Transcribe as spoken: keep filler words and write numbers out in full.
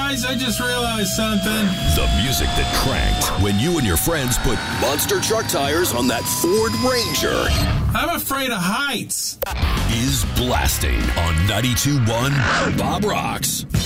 guys, I just realized something. The music that cranked when you and your friends put monster truck tires on that Ford Ranger. I'm afraid of heights. Is blasting on ninety-two point one Bob Rocks.